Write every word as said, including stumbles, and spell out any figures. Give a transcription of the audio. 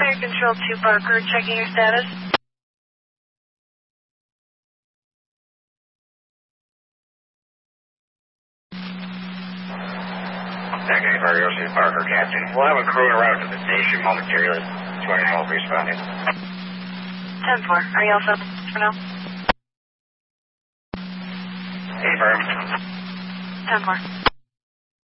Fire Control two Parker, checking your status. Second Fire two Parker, Captain. We'll have a crew en route to the station momentarily. twenty-nine will be responding. ten four, are you all set for now? Confirm. ten four.